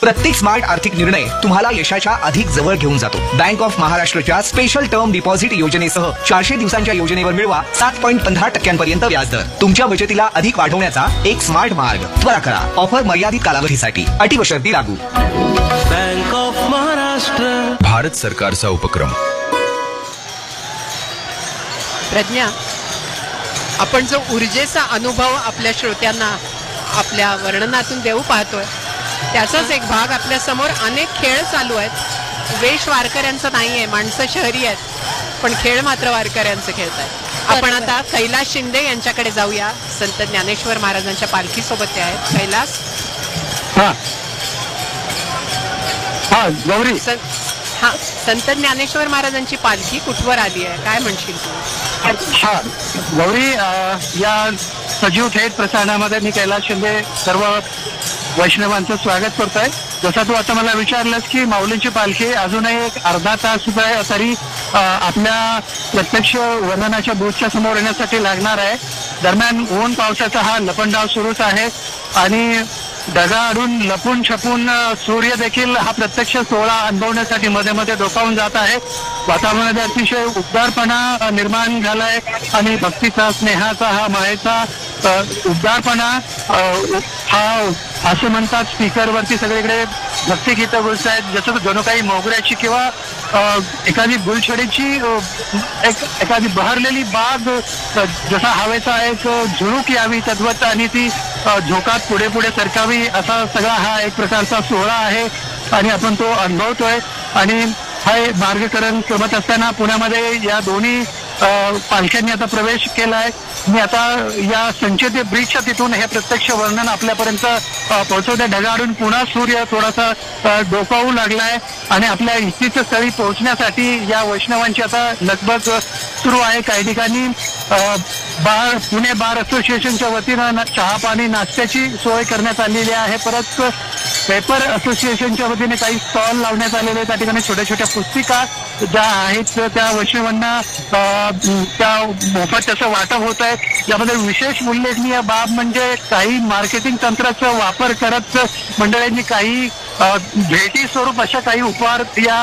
प्रत्येक स्मार्ट आर्थिक निर्णय तुम्हाला यशाच्या अधिक जवळ घेऊन जातो. बँक ऑफ महाराष्ट्रच्या स्पेशल टर्म डिपॉझिट योजनेसह 400 दिवसांच्या योजनेवर मिळवा 7.15% व्याजदर. तुमच्या बचतीला अधिक वाढवण्याचा एक स्मार्ट मार्ग. त्वरा करा. ऑफर मर्यादित कालावधीसाठी. अटी व शर्ती लागू. बँक ऑफ महाराष्ट्र, भारत सरकारचा उपक्रम. प्रज्ञा, आपण जो ऊर्जेचा अनुभव आपल्या श्रोत्यांना आपल्या वर्णनातून देऊ पाहतोय त्याचाच एक भाग आपल्या समोर अनेक खेळ चालू आहेत. वेश वारकऱ्यांचं नाहीये, माणसं शहरी आहेत, पण खेळ मात्र वारकऱ्यांचं खेळत आहेत. आपण आता कैलास शिंदे यांच्याकडे जाऊया. संत ज्ञानेश्वर महाराजांच्या पालखी सोबत ते आहेत. कैलास, गौरी, संत ज्ञानेश्वर महाराजांची पालखी कुठवर आली आहे, काय म्हणशील तू? गौरी, या सजीव थेट प्रसारणामध्ये मी कैलास शिंदे सर्व वैष्णवांचं स्वागत करतोय. जसं तू आता मला विचारलंस की माऊलींची पालखी अजूनही एक अर्धा तास सुद्धा तरी आपल्या प्रत्यक्ष वर्णनाच्या बूथच्या समोर येण्यासाठी लागणार आहे. दरम्यान ऊन पावसाचा हा लपंडाव सुरूच आहे आणि ढगाआडून लपून छपून सूर्य देखील हा प्रत्यक्ष सोहळा अनुभवण्यासाठी मध्ये मध्ये डोकावून जात आहे. वातावरणामध्ये अतिशय उबदारपणा निर्माण झालाय आणि भक्तीचा, स्नेहाचा, हा मायेचा उबदारपणा हा असं म्हणतात स्पीकरवरती सगळीकडे भक्तिगीतं बोलत आहेत, जसं जणू काही मोगऱ्याची किंवा एखादी गुलछडीची एखादी बहरलेली बाग जसा हवेचा एक झुळूक यावी तद्वत आणि ती झोकात पुढे पुढे सरकावी असा सगळा हा एक प्रकारचा सोहळा आहे आणि आपण तो अनुभवतोय. आणि हा मार्गकरण करत असताना पुण्यामध्ये या दोन्ही पालख्यांनी आता प्रवेश केलाय. मी आता या संचेती ब्रिजच्या तिथून हे प्रत्यक्ष वर्णन आपल्यापर्यंत पोहोचवते. ढगाडून पुन्हा सूर्य थोडासा डोकावू लागलाय आणि आपल्या इच्छित स्थळी पोहोचण्यासाठी या वैष्णवांची आता लगबग सुरू आहे. काही ठिकाणी पुणे बार असोसिएशनच्या वतीनं चहा पाणी नाश्त्याची सोय करण्यात आलेली आहे. परत पेपर असोसिएशनच्या वतीने काही स्टॉल लावण्यात आलेले आहेत. त्या ठिकाणी छोट्या छोट्या पुस्तिका ज्या आहेत त्या वैष्णवांना त्या मोफत त्याचं वाटप होत आहे. यामध्ये विशेष उल्लेखनीय बाब म्हणजे काही मार्केटिंग तंत्राचा वापर करत मंडळींनी काही भेटी स्वरूप अशा काही उपहार या